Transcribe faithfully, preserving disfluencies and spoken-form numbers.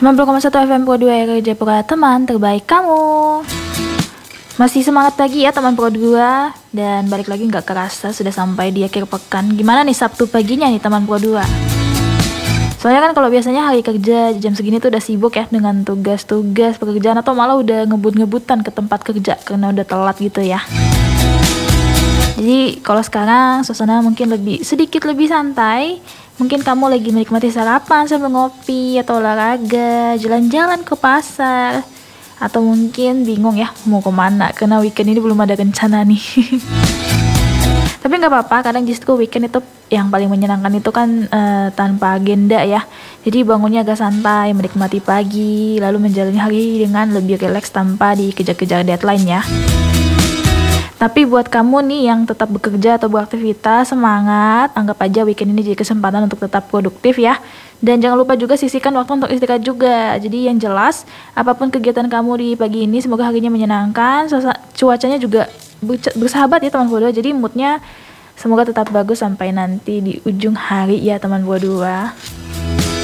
sembilan puluh koma satu F M Pro dua R R Jayapura, teman terbaik kamu. Masih semangat pagi ya teman Pro dua. Dan balik lagi gak kerasa sudah sampai di akhir pekan. Gimana nih Sabtu paginya nih teman Pro dua? Soalnya kan kalau biasanya hari kerja jam segini tuh udah sibuk ya dengan tugas-tugas pekerjaan, atau malah udah ngebut-ngebutan ke tempat kerja karena udah telat gitu ya. Jadi kalau sekarang suasana mungkin lebih sedikit lebih santai. Mungkin kamu lagi menikmati sarapan sambil ngopi atau olahraga, jalan-jalan ke pasar, atau mungkin bingung ya mau kemana karena weekend ini belum ada rencana nih. Tapi nggak apa-apa, kadang justru weekend itu yang paling menyenangkan itu kan uh, tanpa agenda ya. Jadi bangunnya agak santai, menikmati pagi, lalu menjalani hari dengan lebih rileks tanpa dikejar-kejar deadline ya. Tapi buat kamu nih yang tetap bekerja atau beraktivitas, semangat, anggap aja weekend ini jadi kesempatan untuk tetap produktif ya. Dan jangan lupa juga sisihkan waktu untuk istirahat juga. Jadi yang jelas, apapun kegiatan kamu di pagi ini, semoga harinya menyenangkan, cuacanya juga bersahabat ya teman Pro dua. Jadi moodnya semoga tetap bagus sampai nanti di ujung hari ya teman Pro dua.